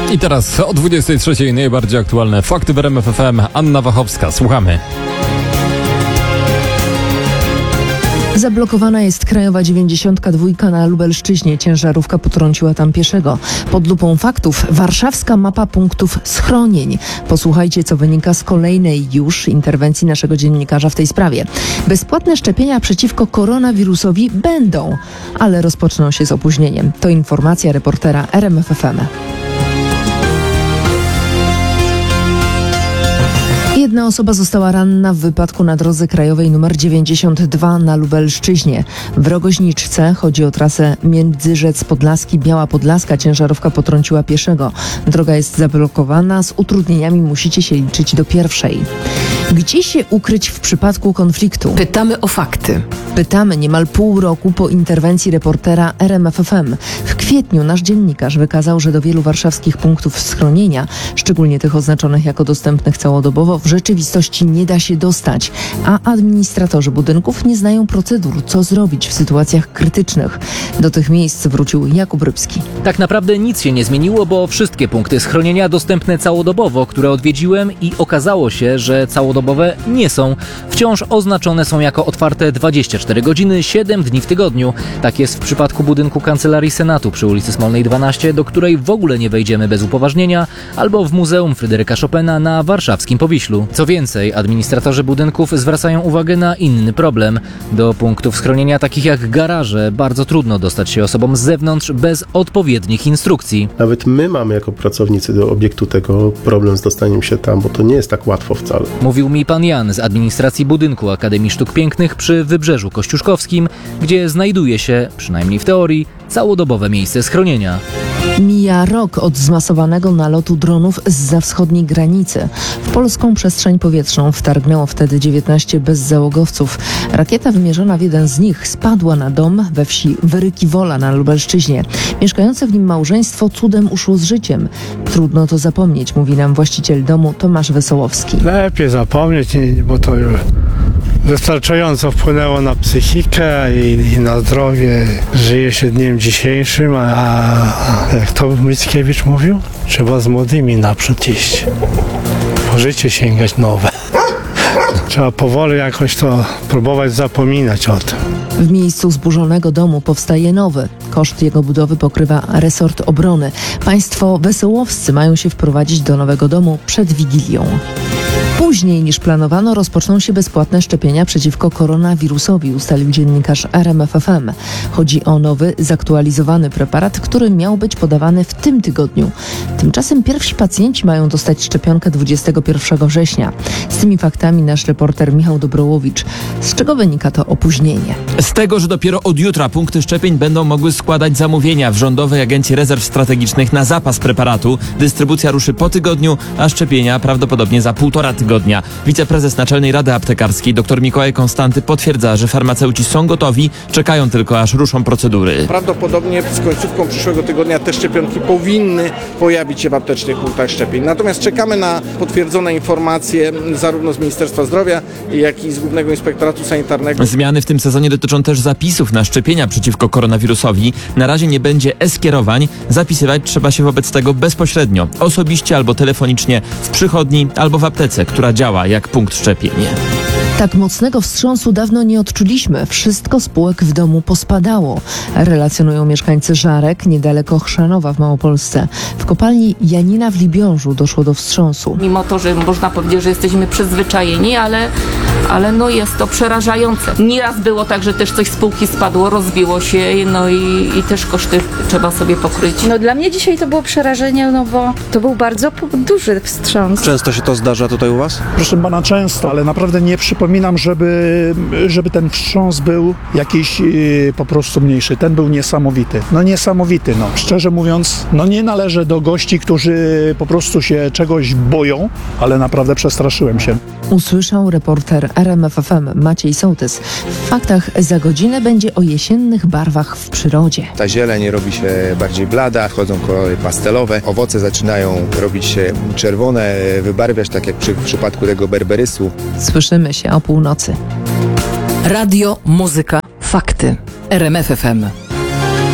I teraz o 23:00 najbardziej aktualne fakty w RMF FM. Anna Wachowska, słuchamy. Zablokowana jest krajowa 92 na Lubelszczyźnie. Ciężarówka potrąciła tam pieszego. Pod lupą faktów warszawska mapa punktów schronień. Posłuchajcie, co wynika z kolejnej już interwencji naszego dziennikarza w tej sprawie. Bezpłatne szczepienia przeciwko koronawirusowi będą, ale rozpoczną się z opóźnieniem. To informacja reportera RMF FM. Jedna osoba została ranna w wypadku na drodze krajowej nr 92 na Lubelszczyźnie. W Rogoźniczce, chodzi o trasę Międzyrzec Podlaski, Biała Podlaska, ciężarówka potrąciła pieszego. Droga jest zablokowana, z utrudnieniami musicie się liczyć do pierwszej. Gdzie się ukryć w przypadku konfliktu? Pytamy o fakty. Pytamy niemal pół roku po interwencji reportera RMF FM. W kwietniu nasz dziennikarz wykazał, że do wielu warszawskich punktów schronienia, szczególnie tych oznaczonych jako dostępnych całodobowo, w rzeczywistości nie da się dostać, a administratorzy budynków nie znają procedur, co zrobić w sytuacjach krytycznych. Do tych miejsc wrócił Jakub Rybski. Tak naprawdę nic się nie zmieniło, bo wszystkie punkty schronienia dostępne całodobowo, które odwiedziłem i okazało się, że całodobowe nie są. Wciąż oznaczone są jako otwarte 24 godziny, 7 dni w tygodniu. Tak jest w przypadku budynku Kancelarii Senatu przy ulicy Smolnej 12, do której w ogóle nie wejdziemy bez upoważnienia, albo w Muzeum Fryderyka Chopina na warszawskim Powiślu. Co więcej, administratorzy budynków zwracają uwagę na inny problem. Do punktów schronienia takich jak garaże bardzo trudno dostać się osobom z zewnątrz bez odpowiednich instrukcji. Nawet my mamy jako pracownicy do obiektu tego problem z dostaniem się tam, bo to nie jest tak łatwo wcale. Mówił mi pan Jan z administracji budynku Akademii Sztuk Pięknych przy Wybrzeżu Kościuszkowskim, gdzie znajduje się, przynajmniej w teorii, całodobowe miejsce schronienia. Mija rok od zmasowanego nalotu dronów zza wschodniej granicy. W polską przestrzeń powietrzną wtargnęło wtedy 19 bezzałogowców. Rakieta wymierzona w jeden z nich spadła na dom we wsi Wyryki-Wola na Lubelszczyźnie. Mieszkające w nim małżeństwo cudem uszło z życiem. Trudno to zapomnieć, mówi nam właściciel domu Tomasz Wesołowski. Lepiej zapomnieć, bo to już wystarczająco wpłynęło na psychikę i na zdrowie. Żyje się dniem dzisiejszym, a jak to Mickiewicz mówił, trzeba z młodymi naprzód iść. Po życie sięgać nowe. Trzeba powoli jakoś to próbować zapominać o tym. W miejscu zburzonego domu powstaje nowy. Koszt jego budowy pokrywa resort obrony. Państwo wesołowscy mają się wprowadzić do nowego domu przed Wigilią. Później niż planowano rozpoczną się bezpłatne szczepienia przeciwko koronawirusowi, ustalił dziennikarz RMF FM. Chodzi o nowy, zaktualizowany preparat, który miał być podawany w tym tygodniu. Tymczasem pierwsi pacjenci mają dostać szczepionkę 21 września. Z tymi faktami nasz reporter Michał Dobrołowicz. Z czego wynika to opóźnienie? Z tego, że dopiero od jutra punkty szczepień będą mogły składać zamówienia w Rządowej Agencji Rezerw Strategicznych na zapas preparatu. Dystrybucja ruszy po tygodniu, a szczepienia prawdopodobnie za 1,5 tygodnia. Wiceprezes Naczelnej Rady Aptekarskiej dr Mikołaj Konstanty potwierdza, że farmaceuci są gotowi, czekają tylko aż ruszą procedury. Prawdopodobnie z końcówką przyszłego tygodnia te szczepionki powinny pojawić się w aptecznych punktach szczepień. Natomiast czekamy na potwierdzone informacje zarówno z Ministerstwa Zdrowia, jak i z Głównego Inspektoratu Sanitarnego. Zmiany w tym sezonie dotyczą też zapisów na szczepienia przeciwko koronawirusowi. Na razie nie będzie e-skierowań. Zapisywać trzeba się wobec tego bezpośrednio, osobiście albo telefonicznie w przychodni albo w aptece, która działa jak punkt szczepień. Tak mocnego wstrząsu dawno nie odczuliśmy. Wszystko z półek w domu pospadało. Relacjonują mieszkańcy Żarek, niedaleko Chrzanowa w Małopolsce. W kopalni Janina w Libiążu doszło do wstrząsu. Mimo to, że można powiedzieć, że jesteśmy przyzwyczajeni, ale no jest to przerażające. Nieraz było tak, że też coś z półki spadło, rozbiło się, no i też koszty trzeba sobie pokryć. No dla mnie dzisiaj to było przerażenie, no bo to był bardzo duży wstrząs. Często się to zdarza tutaj u was? Proszę pana, często, ale naprawdę nie przypominam, żeby ten wstrząs był jakiś po prostu mniejszy. Ten był niesamowity. No niesamowity, no. Szczerze mówiąc, no nie należę do gości, którzy po prostu się czegoś boją, ale naprawdę przestraszyłem się. Usłyszał reporter RMF FM Maciej Sołtys. W faktach za godzinę będzie o jesiennych barwach w przyrodzie. Ta zieleń robi się bardziej blada, wchodzą kolory pastelowe, owoce zaczynają robić się czerwone, wybarwiać, tak jak w przypadku tego berberysu. Słyszymy się o północy. Radio, muzyka, fakty. RMF FM.